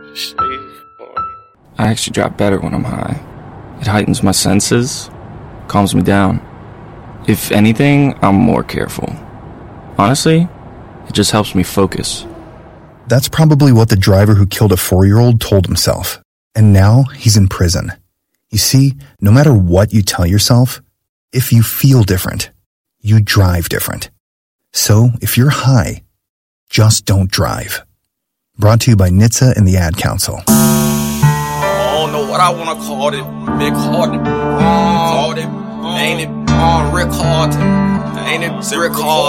I actually drive better when I'm high. It heightens my senses, calms me down. If anything, I'm more careful. Honestly, it just helps me focus. That's probably what the driver who killed a 4-year-old told himself. And now he's in prison. You see, no matter what you tell yourself, if you feel different, you drive different. So if you're high, just don't drive. Brought to you by NHTSA and the Ad Council. I don't know what I want to call it. Big Harden. Called it. Ain't it? Rick Harden. Ain't it? Rick Harden.